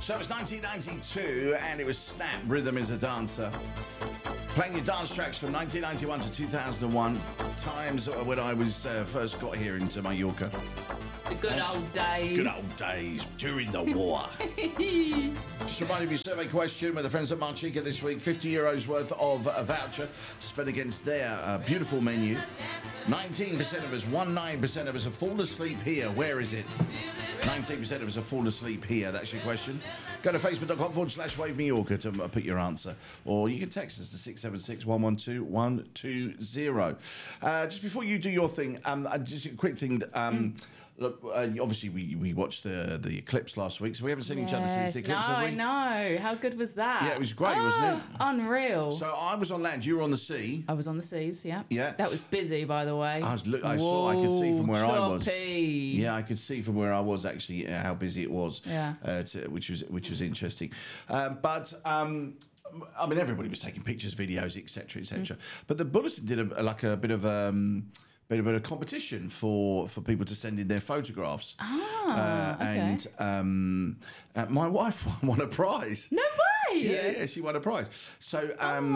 So it was 1992, and it was Snap, Rhythm is a Dancer. Playing your dance tracks from 1991 to 2001, times when I was first got here into Mallorca. The good old days. Good old days, during the war. Just a reminder of your survey question with the friends at Marchica this week. €50 worth of a voucher to spend against their beautiful menu. 19% of us, 19% of us have fallen asleep here. Where is it? 19% of us have fallen asleep here. That's your question. Go to facebook.com/Wave Mallorca to put your answer. Or you can text us to 676 112 120. Just before you do your thing, just a quick thing. Look, obviously we watched the eclipse last week, so we haven't seen each other since the eclipse, have we? I know. How good was that? Yeah, it was great, wasn't it? Unreal. So I was on land, you were on the sea. I was on the seas, yeah. Yeah. That was busy, by the way. I could see from where I was. Choppy. Yeah, I could see from where I was actually how busy it was. Yeah. Which was interesting. But I mean, everybody was taking pictures, videos, etc., etc. But the Bulletin did a bit of a competition for people to send in their photographs. Okay. And my wife won a prize. No way! Yeah, she won a prize. So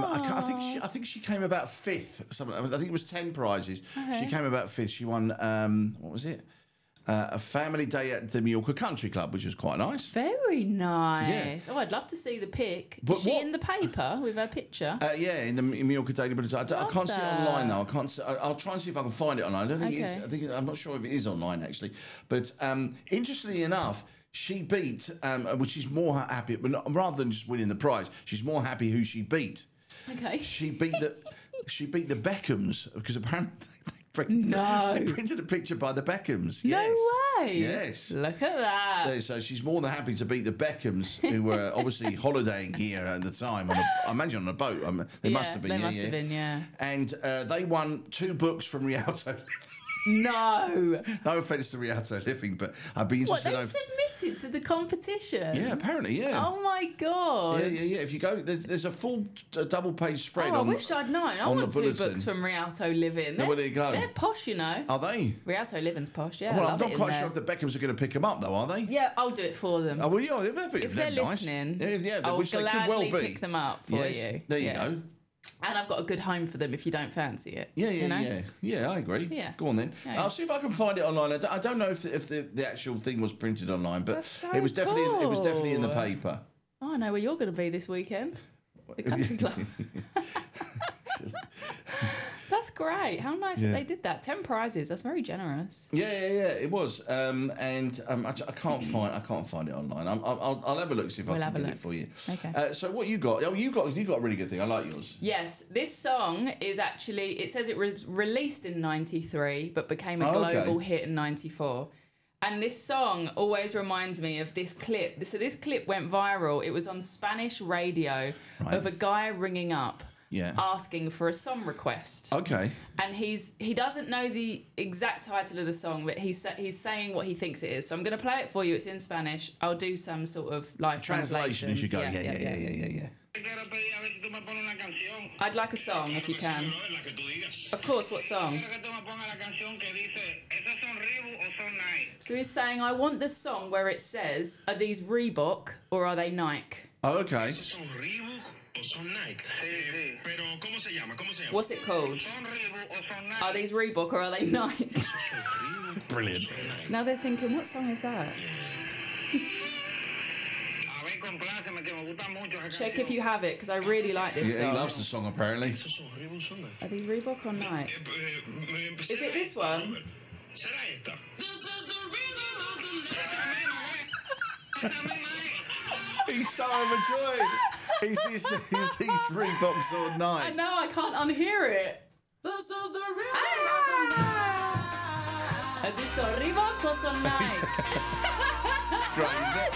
I think she came about fifth. I think it was 10 prizes. Okay. She came about fifth. She won what was it? A family day at the Mallorca Country Club, which was quite nice. Very nice. Yeah. Oh, I'd love to see the pic. Is she in the paper with her picture? Yeah, in the Mallorca Daily Bulletin. I can't see it online though. I'll try and see if I can find it online. I don't think it is. I'm not sure if it is online actually. But interestingly enough, she beat, which she's more happy, but rather than just winning the prize, she's more happy who she beat. Okay. She beat the Beckhams because apparently they printed a picture by the Beckhams. No yes. way. Yes. Look at that. So she's more than happy to beat the Beckhams, who were obviously holidaying here at the time. I imagine on a boat. They must have been. They must have been, yeah. And they won 2 books from Rialto Living. No. No offence to Rialto Living, but I'd be interested. What, they submitted to the competition? Yeah, apparently, yeah. Oh my God. Yeah. If you go, there's a full double-page spread I on. wish I'd known. I want 2 books from Rialto Living. Where do you go? They're posh, you know. Are they? Rialto Living's posh, yeah. Well, I'm not quite sure if the Beckhams are going to pick them up, though, are they? Yeah, I'll do it for them. Oh, well, yeah, if they're listening, nice. I'll which gladly they could well be. pick them up for you. There you go. And I've got a good home for them if you don't fancy it. Yeah, I agree. Yeah. Go on then. Yeah. I'll see if I can find it online. I don't know if the actual thing was printed online, but so it was definitely in the cool. paper. Oh, I know where you're going to be this weekend. The country club. That's great. How nice that they did that. 10 prizes. That's very generous. Yeah. It was. I can't find it online. I'll have a look, see if I can get it for you. Okay. So what you got? Oh, you got a really good thing. I like yours. Yes, this song is actually. It says it was released in '93, but became a global hit in '94. And this song always reminds me of this clip. So this clip went viral. It was on Spanish radio of a guy ringing up. Yeah. Asking for a song request. Okay. And he doesn't know the exact title of the song, but he's saying what he thinks it is. So I'm going to play it for you. It's in Spanish. I'll do some sort of live translation. You should go. Yeah. I'd like a song if you can. Of course. What song? So he's saying, I want the song where it says, are these Reebok or are they Nike? Oh, okay. What's it called? Are these Reebok or are they Nike? Brilliant. Now they're thinking, what song is that? Check if you have it, because I really like this song. Yeah, he loves the song apparently. Are these Reebok or Nike? Is it this one? He's so overjoyed. He's these Reeboks or Nike. I know, I can't unhear it. Is this Reebok or Nike? Great, isn't it?